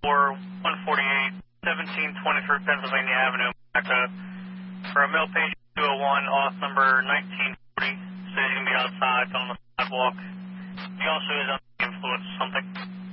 for 148, 1723 Pennsylvania Avenue, America, for a male patient 201, off number 1940. Says he's going to be outside on the sidewalk. He also is under the influence of something.